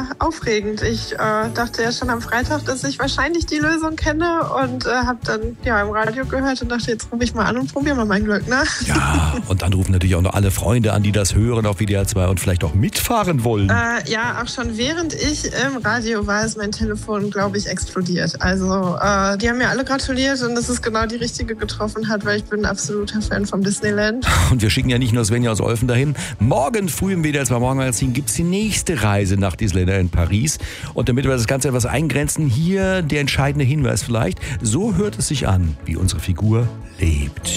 aufregend. Ich dachte ja schon am Freitag, dass ich wahrscheinlich die Lösung kenne und habe dann im Radio gehört und dachte, jetzt rufe ich mal an und probiere mal mein Glück, ne? Ja, und dann rufen natürlich auch noch alle Freunde an, die das hören auf WDR 2 und vielleicht auch mitfahren wollen. Ja, auch schon während ich im Radio war, ist mein Telefon, glaube ich, explodiert. Also die haben mir alle gratuliert und dass es genau die richtige getroffen hat, weil ich bin ein absoluter Fan vom Disneyland. Und wir schicken ja nicht nur Svenja aus Olfen dahin. Morgen früh im WDR 2 Morgenmagazin gibt es die nächste Reise nach Disneyland in Paris. Und damit wir das Ganze etwas eingrenzen, hier der entscheidende Hinweis vielleicht. So hört es sich an, wie unsere Figur lebt.